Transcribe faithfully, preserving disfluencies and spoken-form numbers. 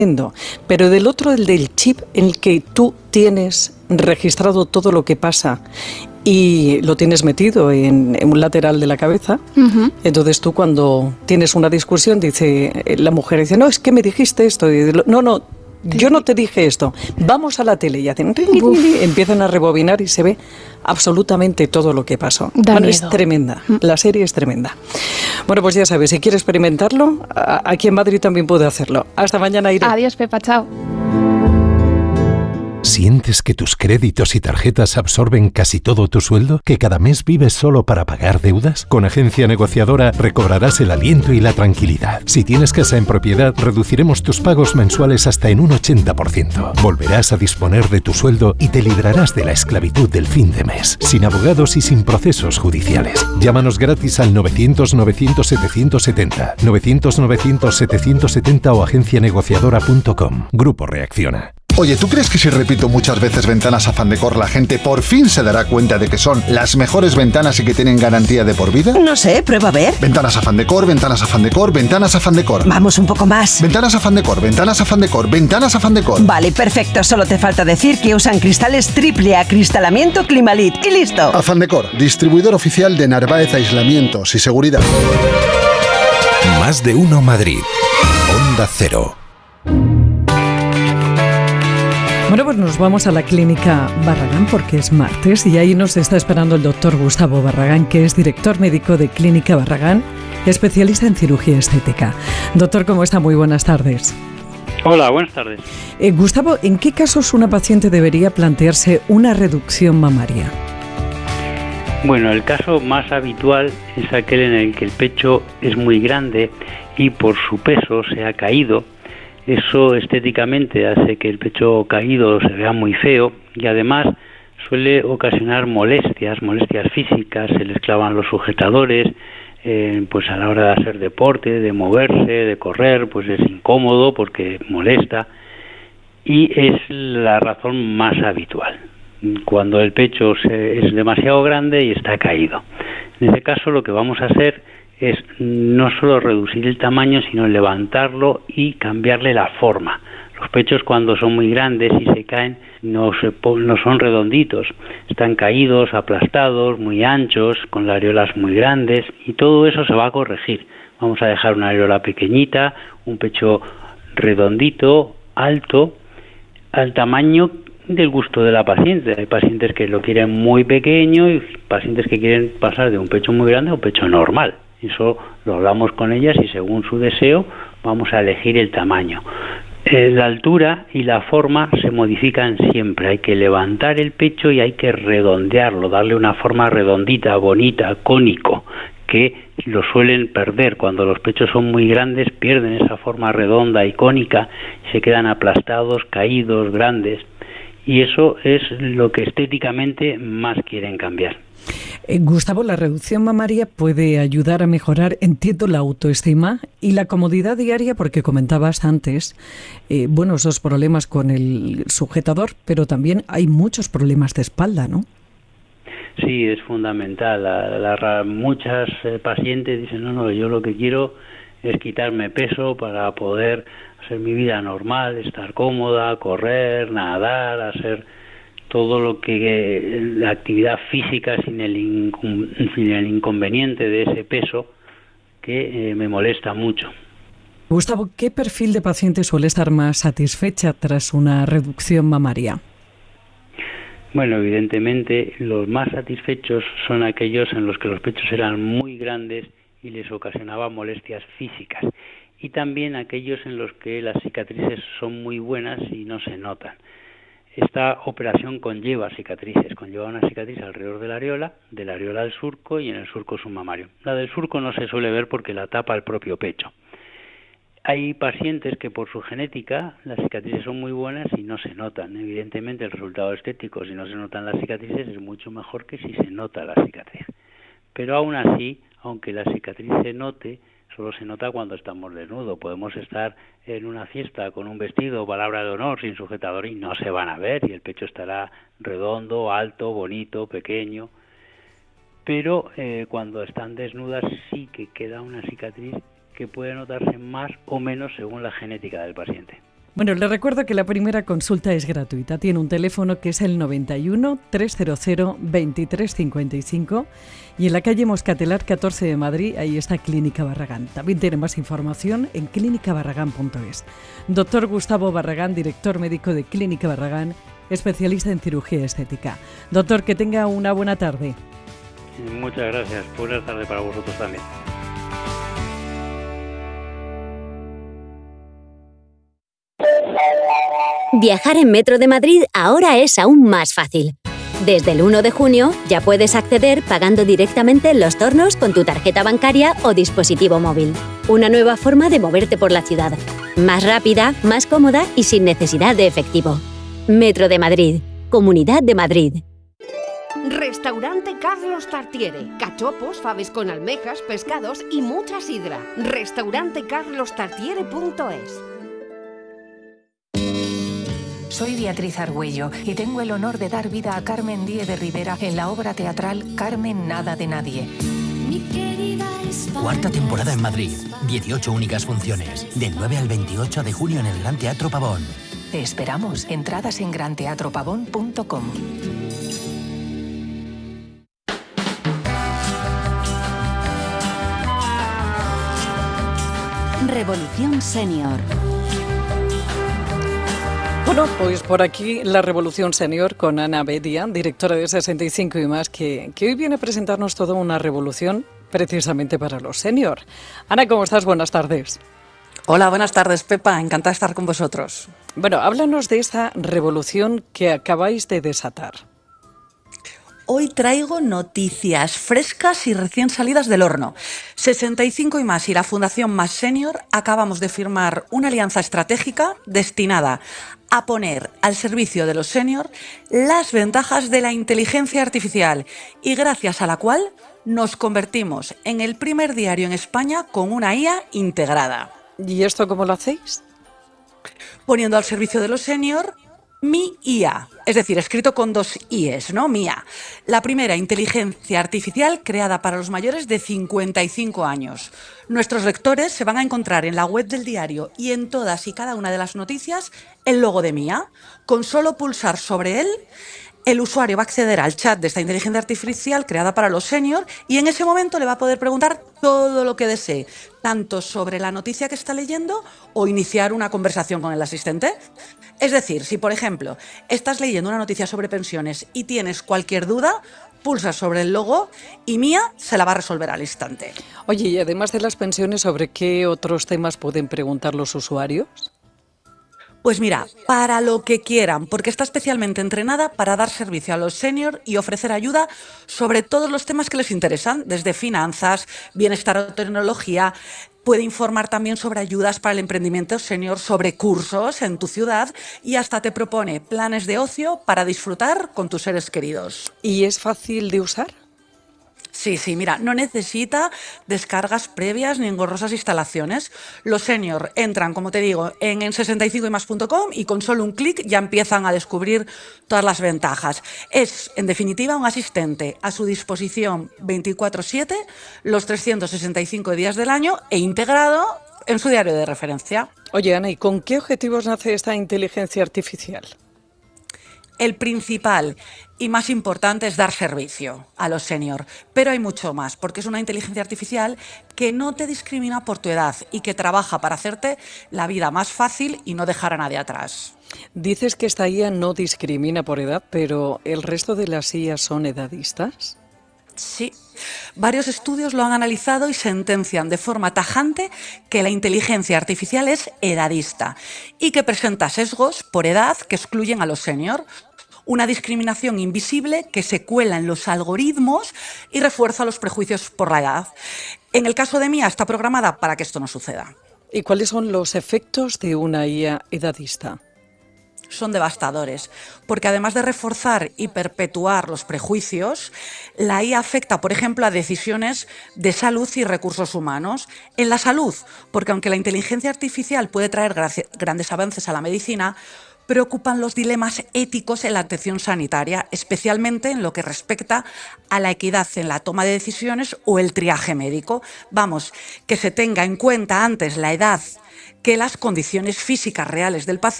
Pero del otro, el del chip, en el que tú tienes registrado todo lo que pasa y lo tienes metido en, en un lateral de la cabeza. Uh-huh. Entonces tú, cuando tienes una discusión, dice la mujer, dice, no, es que me dijiste esto. Y dice, no, no, yo no te dije esto. Vamos a la tele. Y hacen, empiezan a rebobinar y se ve absolutamente todo lo que pasó. Da bueno, miedo. Es tremenda. La serie es tremenda. Bueno, pues ya sabes, si quieres experimentarlo, aquí en Madrid también puede hacerlo. Hasta mañana, Irene. Adiós, Pepa, chao. ¿Sientes que tus créditos y tarjetas absorben casi todo tu sueldo? ¿Que cada mes vives solo para pagar deudas? Con Agencia Negociadora recobrarás el aliento y la tranquilidad. Si tienes casa en propiedad, reduciremos tus pagos mensuales hasta en un ochenta por ciento. Volverás a disponer de tu sueldo y te librarás de la esclavitud del fin de mes, sin abogados y sin procesos judiciales. Llámanos gratis al novecientos novecientos setecientos setenta, novecientos novecientos setecientos setenta o agencia negociadora punto com. Grupo Reacciona. Oye, ¿tú crees que si repito muchas veces Ventanas Afán Decor, la gente por fin se dará cuenta de que son las mejores ventanas y que tienen garantía de por vida? No sé, prueba a ver. Ventanas Afán Decor, Ventanas Afán Decor, Ventanas Afán Decor. Vamos un poco más. Ventanas Afán Decor, Ventanas Afán Decor, Ventanas Afán Decor. Vale, perfecto. Solo te falta decir que usan cristales triple acristalamiento Climalit y listo. Afán Decor, distribuidor oficial de Narváez Aislamientos y Seguridad. Más de uno Madrid. Onda Cero. Bueno, pues nos vamos a la clínica Barragán porque es martes y ahí nos está esperando el doctor Gustavo Barragán, que es director médico de Clínica Barragán, especialista en cirugía estética. Doctor, ¿cómo está? Muy buenas tardes. Hola, buenas tardes. Eh, Gustavo, ¿en qué casos una paciente debería plantearse una reducción mamaria? Bueno, el caso más habitual es aquel en el que el pecho es muy grande y por su peso se ha caído. Eso estéticamente hace que el pecho caído se vea muy feo y además suele ocasionar molestias, molestias físicas, se les clavan los sujetadores, eh, pues a la hora de hacer deporte, de moverse, de correr, pues es incómodo porque molesta y es la razón más habitual, cuando el pecho se, es demasiado grande y está caído. En ese caso lo que vamos a hacer es no solo reducir el tamaño, sino levantarlo y cambiarle la forma. Los pechos, cuando son muy grandes y se caen, no, se, no son redonditos, están caídos, aplastados, muy anchos, con las areolas muy grandes, y todo eso se va a corregir. Vamos a dejar una areola pequeñita, un pecho redondito, alto, al tamaño del gusto de la paciente. Hay pacientes que lo quieren muy pequeño y pacientes que quieren pasar de un pecho muy grande a un pecho normal. Eso lo hablamos con ellas y según su deseo vamos a elegir el tamaño. Eh, la altura y la forma se modifican siempre. Hay que levantar el pecho y hay que redondearlo, darle una forma redondita, bonita, cónico, que lo suelen perder. Cuando los pechos son muy grandes pierden esa forma redonda y cónica, se quedan aplastados, caídos, grandes. Y eso es lo que estéticamente más quieren cambiar. Eh, Gustavo, la reducción mamaria puede ayudar a mejorar, entiendo, la autoestima y la comodidad diaria, porque comentabas antes, eh, bueno, esos problemas con el sujetador, pero también hay muchos problemas de espalda, ¿no? Sí, es fundamental. La, la, muchas eh, pacientes dicen, no, no, yo lo que quiero es quitarme peso para poder hacer mi vida normal, estar cómoda, correr, nadar, hacer todo lo que la actividad física sin el, incum, sin el inconveniente de ese peso que eh, me molesta mucho. Gustavo, ¿qué perfil de paciente suele estar más satisfecha tras una reducción mamaria? Bueno, evidentemente los más satisfechos son aquellos en los que los pechos eran muy grandes y les ocasionaba molestias físicas, y también aquellos en los que las cicatrices son muy buenas y no se notan. Esta operación conlleva cicatrices, conlleva una cicatriz alrededor de la areola, de la areola al surco y en el surco submamario. La del surco no se suele ver porque la tapa el propio pecho. Hay pacientes que por su genética las cicatrices son muy buenas y no se notan. Evidentemente el resultado estético, si no se notan las cicatrices, es mucho mejor que si se nota la cicatriz. Pero aún así, aunque la cicatriz se note, solo se nota cuando estamos desnudos. Podemos estar en una fiesta con un vestido, palabra de honor, sin sujetador y no se van a ver y el pecho estará redondo, alto, bonito, pequeño. Pero eh, cuando están desnudas sí que queda una cicatriz que puede notarse más o menos según la genética del paciente. Bueno, les recuerdo que la primera consulta es gratuita. Tiene un teléfono que es el noventa y uno, trescientos, veintitrés cincuenta y cinco y en la calle Moscatelar catorce de Madrid, ahí está Clínica Barragán. También tiene más información en clínica barragán punto es. Doctor Gustavo Barragán, director médico de Clínica Barragán, especialista en cirugía estética. Doctor, que tenga una buena tarde. Muchas gracias. Buenas tardes para vosotros también. Viajar en Metro de Madrid ahora es aún más fácil. Desde el uno de junio ya puedes acceder pagando directamente en los tornos con tu tarjeta bancaria o dispositivo móvil. Una nueva forma de moverte por la ciudad. Más rápida, más cómoda y sin necesidad de efectivo. Metro de Madrid. Comunidad de Madrid. Restaurante Carlos Tartiere. Cachopos, faves con almejas, pescados y mucha sidra. Restaurante carlos tartiere punto es. Soy Beatriz Argüello y tengo el honor de dar vida a Carmen Díez de Rivera en la obra teatral Carmen Nada de Nadie. Cuarta temporada en Madrid. dieciocho únicas funciones. Del nueve al veintiocho de junio en el Gran Teatro Pavón. Te esperamos. Entradas en gran teatro pavón punto com. Revolución Senior. Bueno, pues por aquí la Revolución Senior con Ana Bedia, directora de sesenta y cinco y más, que, que hoy viene a presentarnos toda una revolución precisamente para los senior. Ana, ¿cómo estás? Buenas tardes. Hola, buenas tardes, Pepa. Encantada de estar con vosotros. Bueno, háblanos de esta revolución que acabáis de desatar. Hoy traigo noticias frescas y recién salidas del horno. sesenta y cinco y más y la Fundación Más Senior acabamos de firmar una alianza estratégica destinada a poner al servicio de los senior las ventajas de la inteligencia artificial y gracias a la cual nos convertimos en el primer diario en España con una I A integrada. ¿Y esto cómo lo hacéis? Poniendo al servicio de los senior Mi I A, es decir, escrito con dos I's, ¿no? M I A. La primera inteligencia artificial creada para los mayores de cincuenta y cinco años. Nuestros lectores se van a encontrar en la web del diario y en todas y cada una de las noticias el logo de M I A. Con solo pulsar sobre él, el usuario va a acceder al chat de esta inteligencia artificial creada para los senior y en ese momento le va a poder preguntar todo lo que desee, tanto sobre la noticia que está leyendo o iniciar una conversación con el asistente. Es decir, si por ejemplo estás leyendo una noticia sobre pensiones y tienes cualquier duda, pulsas sobre el logo y M I A se la va a resolver al instante. Oye, y además de las pensiones, ¿sobre qué otros temas pueden preguntar los usuarios? Pues mira, para lo que quieran, porque está especialmente entrenada para dar servicio a los senior y ofrecer ayuda sobre todos los temas que les interesan, desde finanzas, bienestar o tecnología. Puede informar también sobre ayudas para el emprendimiento senior, sobre cursos en tu ciudad y hasta te propone planes de ocio para disfrutar con tus seres queridos. ¿Y es fácil de usar? Sí, sí, mira, no necesita descargas previas ni engorrosas instalaciones. Los senior entran, como te digo, en, en sesenta y cinco y más punto com y con solo un clic ya empiezan a descubrir todas las ventajas. Es, en definitiva, un asistente a su disposición veinticuatro siete, los trescientos sesenta y cinco días del año e integrado en su diario de referencia. Oye, Ana, ¿y con qué objetivos nace esta inteligencia artificial? El principal y más importante es dar servicio a los senior, pero hay mucho más, porque es una inteligencia artificial que no te discrimina por tu edad y que trabaja para hacerte la vida más fácil y no dejar a nadie atrás. Dices que esta I A no discrimina por edad, pero ¿el resto de las I A son edadistas? Sí, varios estudios lo han analizado y sentencian de forma tajante que la inteligencia artificial es edadista y que presenta sesgos por edad que excluyen a los senior. Una discriminación invisible que se cuela en los algoritmos y refuerza los prejuicios por la edad. En el caso de M I A está programada para que esto no suceda. ¿Y cuáles son los efectos de una I A edadista? Son devastadores, porque además de reforzar y perpetuar los prejuicios, la I A afecta, por ejemplo, a decisiones de salud y recursos humanos. En la salud, porque aunque la inteligencia artificial puede traer grandes avances a la medicina, preocupan los dilemas éticos en la atención sanitaria, especialmente en lo que respecta a la equidad en la toma de decisiones o el triaje médico. Vamos, que se tenga en cuenta antes la edad que las condiciones físicas reales del paciente